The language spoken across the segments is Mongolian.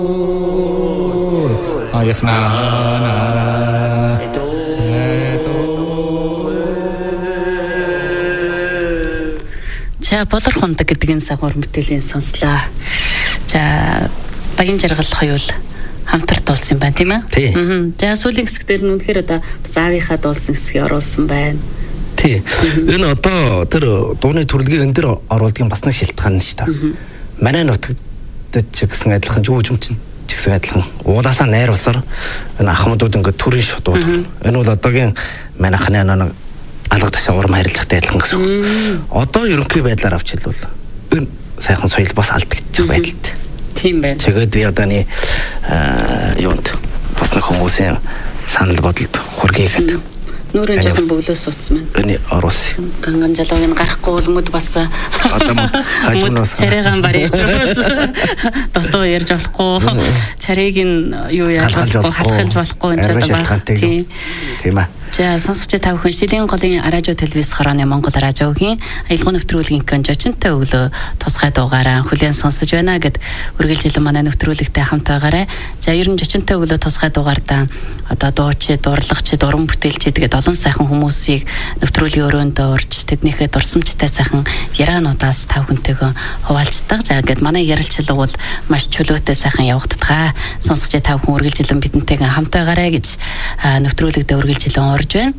За болор хундаг гэдэг энэ сагвар бүтээлийн сонслоо. За багийн жаргал хоёул хамтарт болсон юм байна тийм ээ. За сүүлийн хэсгээр нь үнэхээр одоо бас аавынхаа дуулсан хэсгийг оруулсан байна. Тий. Энэ одоо тэр дууны төрөлгийн энэ дэр оруулдгийн бас нэг шилтгаан нь шүү дээ. Манай нутагт ч гэсэн адилхан жүжимчин ч гэсэн адилхан уулаасаа найруулсаар энэ ахмадууд ингээд төрийн шотууд. Энэ бол одоогийн манайхны нэг алга ташаа урам харилцагтай адилхан гэсэн. Одоо ерөнхий байдлаар авч хэлбэл энэ сайхан соёл бас алдагдчих байдалтай. Тийм байна. Тэгээд би одооний юунд бас нэг хүмүүсийн санал бодолд хүргээгээд нүүрэн жоохон бөглөөс утсан байна. Энэ орус. Ганган жалуугийн гарахгүй улмууд бас одоо хажуунаас царайгаан барьж дотоо ярьж болохгүй. Царайг нь юу яаж халахалж болохгүй энэ ч одоо баг. Тийм ээ. За сонсогч та бүхэн Шилийн голын радио телевиз хорооны Монгол радиогийн аялал нэвтрүүлгийн конжочинтэй өглөө тусгай дуугаараа хүлээн сонсож байна гэд үргэлжилэн манай нэвтрүүлэгтэй хамт байгаарай. За ер нь жочинтэй өглөө тусгай дуугаартаа одоо дуучид, дурлагчид, уран бүтээлчид гэдэг олон сайхан хүмүүсийг нэвтрүүлгийн өрөөндөө урьж тэднийхээ дурсамжтай сайхан яриануудаас та бүхэнтэйгээ хуваалцдаг. За гэд манай ярилцлага бол маш чөлөөтэй сайхан явагддаг. Сонсогч та бүхэн үргэлжилэн бидэнтэйгээ хамт байгаарай гэж нэвтрүүлэгтээ үргэлжилэн байна.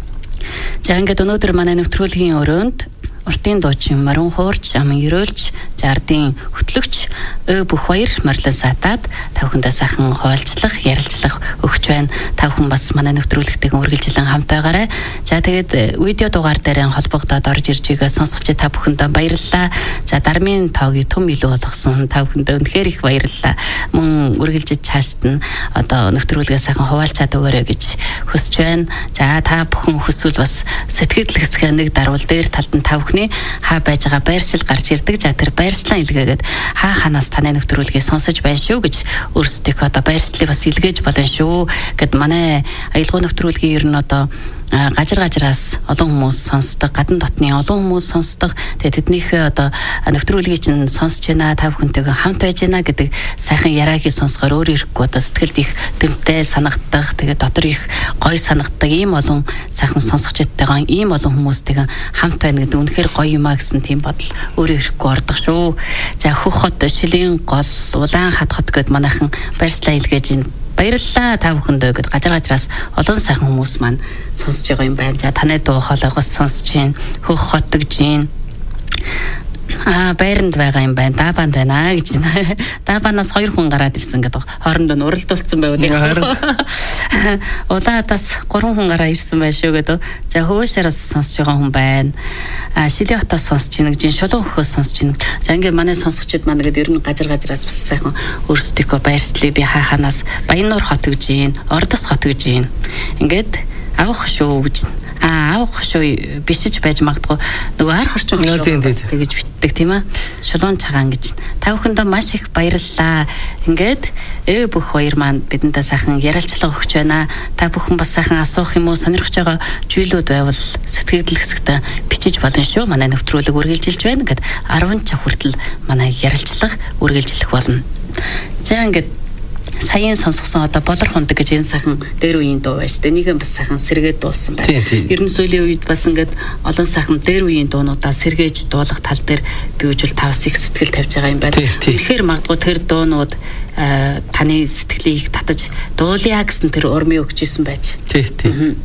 За ингээд өнөөдөр манай нэвтрүүлгийн өрөөнд уртын дуучин Марун Хуурч, аман ерөөлч, зардын хөтлөгч бүх баяр морилон сатаад та бүхэндээ сайхан хуваалцлах, ярилцлах өгч байна. Та бүхэн бас манай нэвтрүүлэгтэйгээ үргэлжилэн хамт байгаарай. За тэгээд видео дугаар дээр холбогдоод орж ирж байгаа сонсогч та бүхэндээ баярлалаа. За дармын тоогийг төм илүү болгосон та бүхэндээ үнэхээр их баярлалаа. Мөн үргэлжиж цаашд нь одоо нэвтрүүлгээ сайхан хуваалцаад өгөөрэй гэж хүсэж байна. За та бүхэн хүсвэл бас сэтгэл хэсгээ нэг дарвал дээр талд нь та бүхний хаа байж байгаа байршил гарч ирдэг. За тэр байршлаа илгээгээд хаа ханаас таны нэвтрүүлгийг сонсож байна шүү гэж өөрсдөө одоо байршлыг бас илгээж болно шүү гэд манай аялал нэвтрүүлгийн ер нь одоо гажраас олон хүмүүс сонсдог, гадна дотны олон хүмүүс сонсдог. Тэгээд тэднийхээ одоо нэвтрүүлгийг чинь сонсож байна, та бүхэнтэйгээ хамт байж байна гэдэг сайхан яриагийн сонсохоор өөр ирэхгүй одоо сэтгэлд их дэмтэй санагдах, тэгээд дотор их гоё санагддаг ийм олон сайхан сонсогчдтойгоо ийм олон хүмүүстэйгээ хамт байна гэдэг үнэхээр гоё юм а гэсэн тийм бодол өөр ирэхгүй ордог шүү. За хөх хот Шилийн гол улаан хат хот гэд манайхан байршлаа илгээж баярлалаа та бүхэндээ гэд гажраас олон сайхан хүмүүс маань сонсож байгаа юм байна. За танай дуу хоолойгоос сонсож гин хөх хотгож гин байранд байгаа юм байна. Даабанд байна гэж байна. Даабанаас 2 хүн гараад ирсэн гэдэг хоорондоо уралдуулсан байвал удаадаас 3 хүн гараа ирсэн байх шүү гэдэг. За хөвөөшөөс сонсож байгаа хүн байна. Шилийн хотоос сонсож гин гэж шулуун хөхөөс сонсож гин. За ингээд манай сонсогчид маань гэдэг ер нь гажраас бас сайхан өөрсдийнхөө байршлыг би хааханаас Баяннуур хот гэж гин, Ордос хот гэж гин. Ингээд авах шүү гэж авах шүү бишиж байж магадгүй нөгөө арх орчин шүү тэгэж битдэг тийм ээ шулуун цагаан гэж та бүхэндээ маш их баярлалаа. Ингээд бүх хоёр маань бидэнтэй сайхан ярилцлага өгч байна. Та бүхэн бас сайхан асуух юм уу сонирхож байгаа зүйлүүд байвал сэтгэл хэсэгтээ бичиж болно шүү. Манай нэвтрүүлэг үргэлжилж байна гэд 10 цаг хүртэл манай ярилцлага үргэлжлэх болно. За ингээд саяын сонсгосон одоо болор хундаг гэж энэ сайхан дээр үеийн дуу байж тээ нэг юм бас сайхан сэргээд дуулсан байна. Ер нь сүүлийн үед бас ингээд олон сайхан дээр үеийн дуунуудаа сэргээж дуулах тал дээр би үжил тавс их сэтгэл тавьж байгаа юм байна. Тэгэхээр магадгүй тэр дуунууд таны сэтгэлийг татаж дуулъя гэсэн тэр урмыг өгчээсэн байж. Тийм.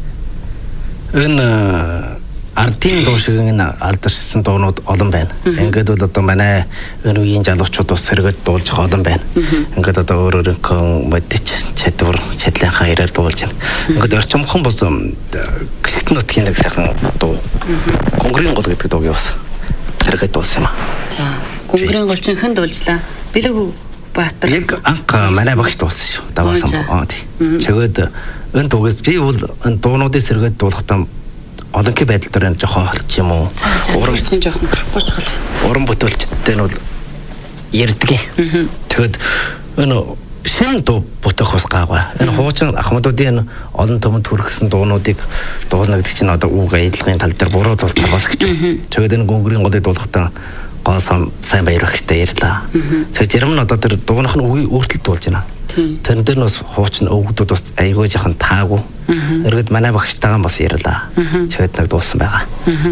Энэ ардын дуу шиг энэ алдаршсан дуунууд олон байна. Ингээд бол одоо манай энэ үеийн залуучууд бас сэргээд дуулж олон байна. Ингээд одоо өөрөөрөө модич чадвар чадлынхаа ирээр дуулж байна. Ингээд орчимхон бос гисгтэн нутгийн нэг сайхан дуу. Гунгрын гол гэдэг дууг бас сэргээд дуулсан юм аа. За гунгрын гол чинь хэн дуулжлаа? Бэлэг Баатар. Яг анх манай багш дуулсан шүү. Даваасан. Тийм. Чигээд энэ дуугээс би бол энэ дуунуудыг сэргээд дуулахдаа олонхи байдал дээр жоохон холч юм уу? Уран чинь жоохон гарахгүй шал. Уран бүтээлчтэй нь бол ярддаг. Тэгэд энэ шин дуу бүтэх бас гаагаа. Энэ хуучин ахмадуудын олон төмөнд хүргэсэн дуунуудыг дуулна гэдэг чинь одоо үг аяллагын тал дээр буруу тул цагаас гэж. Тэгэд энэ гүнгэрийн голыг дуулахдаа Госон сайн баяр өгчтэй ярьлаа. Тэгэхээр зарим нь одоо тэр дууных нь үгүй өөртөл дуулж байна. Тэрэн дээр нь бас хуучин өвгдүүд бас айгүй жоохон таагүй. Эргээд манай багштайгаа бас ярьлаа. Тэгээд нэг дуулсан байгаа.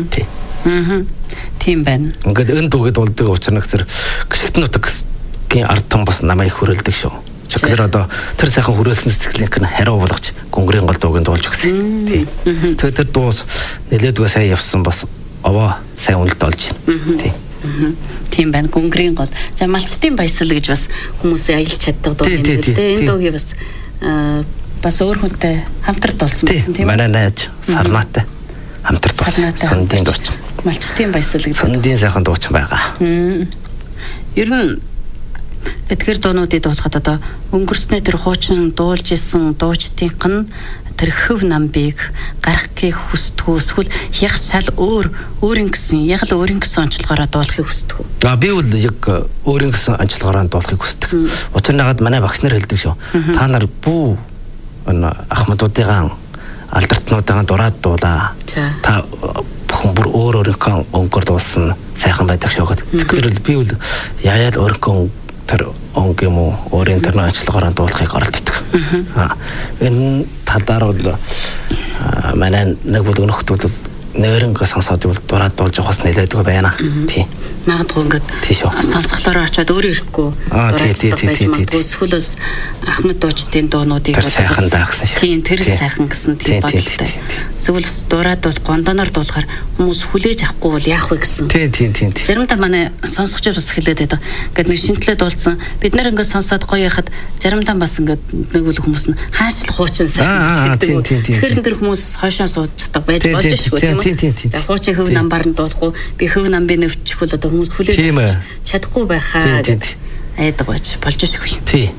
Тийм байна. Ингээд энэ дуугээ дуулдаг учраас тэр гişгт нутгийн ард том бас намайг хүрээлдэг шүү. Тэгэхээр одоо тэр сайхан хүрээлсэн сэтгэлийг нь хариу болгож гүнгэрийн гол дуугийн дуулж өгсөн. Тийм. Тэгээд тэр дуус нэлээдгүй сайн явсан бас овоо сайн үнэлт олж байна. Тийм. Тийм байна. Гүнгэрийн гол. За малчтын баясгал гэж бас хүмүүсээ аялж чаддаг дуу юм л дээ. Энэ дуугийн бас өөр хүнтэй хамтар дуулсан байсан тийм үү? Манай найз Сарнаатай хамтар дуулсан. Сундын дуучин. Малчтын баясгал гэдэг. Сундын сайхан дуучин байгаа. Ер нь эдгээр дуунуудыг дуулахад одоо өнгөрснөө тэр хуучин дуулж исэн дуучдынх нь тэр хөв намбыг гаргахыг хүсдэг үү? Эсвэл яг шал өөрийн гэсэн онцлогоороо дуулахыг хүсдэг үү? Би бол яг өөрийн гэсэн онцлогоороо дуулахыг хүсдэг. Учир нь ягаад манай багш нар хэлдэг шүү. Та нар бүү ахмадуудын алдартнуудаа дураад дуулаа. Та бүхэн бүр өөрийнхөө өнгөөр дуулсан сайхан байдаг шүү гэдэг. Тэгэхээр би бол яаяад өөрийнхөө тэр онг юм уу өөрийн тэр онцлогоороо дуулахыг оролддог. Энэ талаар бол манай нэг бол өнөхтөл нэрнгээ сонсоод бол дураад дуулж явахс нэлээдгүй байна. Тийм. Магадгүй ингээд сонсголоороо очиод өөрөө ирэхгүй дураад байж магадгүй эсвэл Ахмад дуучдын дуунуудыг сайхан даагсан шиг. Тийм тэр сайхан гэсэн тийм бодолтой. Эсвэл дураад бол гондоноор дуулахаар хүмүүс хүлээж авахгүй бол яах вэ гэсэн. Тийм. Заримдаа манай сонсогчдод бас хэлээд байдаг. Ингээд нэг шинтлээ дуулсан. Бид нэр ингээд сонсоод гоё яхад заримдаа бас ингээд нэг үл хүмүүс нь хаашл хуучин сайхан гэж хэлдэг. Тэгэхээр тэр хүмүүс хойшоо сууж чаддаг байж болж шүү тийм үү. За хуучин хөв намбар нь дуулахгүй би хөв намбын өвчихвэл одоо хүмүүс хүлээж чадахгүй байхаа гэдэг айдаг байж болж шүү. Тийм.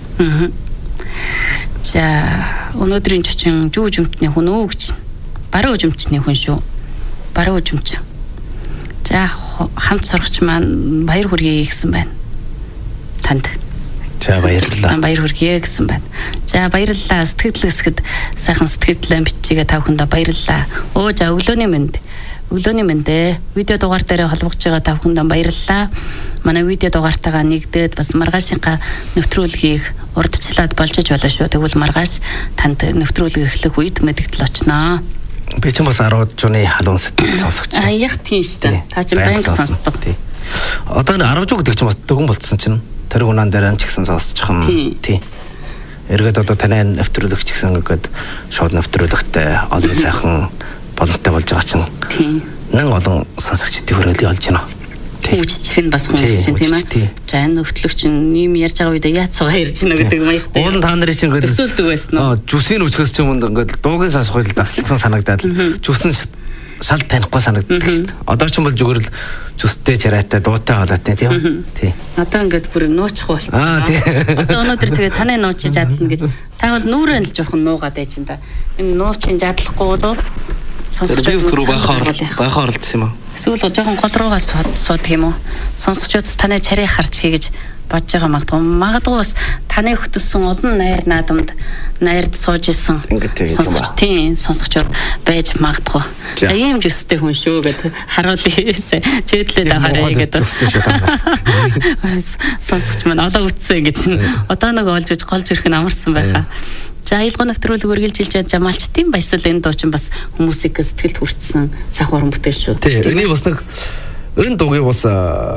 За өнөөдрийн чочин жүү жимтний хүн үү гэж баруун үжимчний хүн шүү. Баруун үжимч. За хамт сурагч маань баяр хүргэе гэсэн байна. Танд. За баярлалаа. Баяр хүргэе гэсэн байна. За баярлалаа. Сэтгэл хэсгэд сайхан сэтгэлдээ бичигээ тавхандаа баярлалаа. За өглөөний мэнд. Өглөөний мэндэ. Видео дугаар дээр холбогдож байгаа тавхандаа баярлалаа. Манай видео дугаартайгаа нэгдээд бас маргаашингаа нэвтрүүлгийг урдчлаад болж болно шүү. Тэгвэл маргааш танд нэвтрүүлэг эхлэх үед мэдэгдэл очноо. Би ч бас 10 жууны халуун сэтгэл сонсогч. Яг тийм шүү дээ. Та ч баян сонсдог. Одоо 10 жуу гэдэг чинь бас дөгөн болцсон чинь тэр унаан дээр нь ч гэсэн сонсчихсан. Тийм. Эргээд одоо таны нэвтрүүлэгч гэсэн ингээд шууд нэвтрүүлэгтээ олон сайхан боломжтой болж байгаа чинь. Тийм. Нэн олон сонсогчдын хөрөөлөй олж байна. Үжичих нь бас хүмүүс чинь тийм ээ. За энэ нөхтлөгч юм ярьж байгаа үедээ яац цугаа ярьж байна гэдэг маягтай. Уул та нарын чинь ингээд төсөөлдөг байсан уу? Жүсийн үчгээс ч юм ингээд дуугийн сонсох үед дасалсан санагдаад жүсэн шал танихгүй санагддаг шүү дээ. Одоо ч юм бол зүгээр л жүстэй чараатай дуутай болоотой тийм үү? Тийм. Одоо ингээд бүр нуучих болсон. Одоо өнөөдөр тэгээ таны нуучиж чадлна гэж та бол нүрэн л жоохон нуугаад байж энэ. Энэ нуучин жадлахгүй болоо сонсогчдод түрүү байхаа оролдсон юм аа. Эсвэл жоохон гол руугаа суудаг юм уу? Сонсогчдод таны чарыг харж хий гэж бодож байгаа магадгүй бас таны хөтөлсөн олон найр наадамд найрд сууж исэн сонсогчдод байж магадгүй. За ийм жүстэй хүн шүү гэдэг харуулъя. Чэдлээд аваарэ гэдэг. Сонсогч маань одоо үтсэн гэж одоо нэг олж голж ирэх нь амарсан байхаа. За аялгаа нэвтрүүлэг үргэлжилж байгаа малчтын баясгал энэ дуучин бас хүмүүсийг сэтгэлд хүртсэн сайхан уран бүтээл шүү. Тийм. Энийг бас нэг энэ дуугийг бас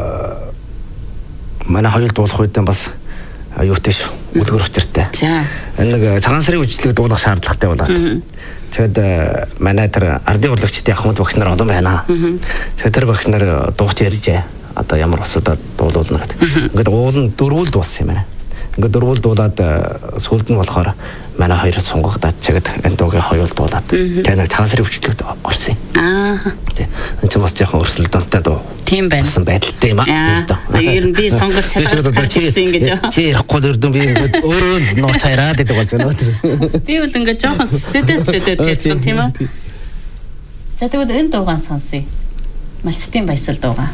манай хоёул дуулах үедээ бас аюутай шүү. Үлгэр учиртай. За. Энэ нэг цагаан сарын үжлэг дуулах шаардлагатай болоод. Тэгэхэд манай тэр ардын урлагчдын Ахмад багш нар олон байна. Тэгэхээр тэр багш нар дууч ярьжээ. Одоо ямар усудаа дуулуулна гэдэг. Ингээд уул нь дөрвөл дуулсан юм байна. Ингээд дөрвөл дуулаад сүлд нь болохоор манай хоёр сунгагдаад чигэд энэ дуугийн хоёул дуулаад. Тэгээ нэг цагаан сарын үжлэгт орсон юм. Тийм. Энэ ч бас жоохон өрсөлдөөнтэй дуу. Тийм байна. Басан байдалтай юм аа. Ер нь би сонгож шалгаж харчихсан гэж. Чи ярихгүй дөрдөн би ингээд өөрөө нууц хайраад гэдэг болж байна. Би бол ингээд жоохон сэдэд ярьсан тийм аа. За тэгвэл энэ дуугаан сонсъё. Малчтын баясгал дуугаа.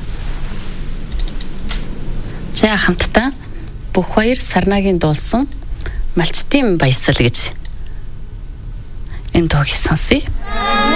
За хамтдаа бүх хоёр Сарнагийн дуулсан малчтын баясгал гэж энэ дуугийг сонсъё.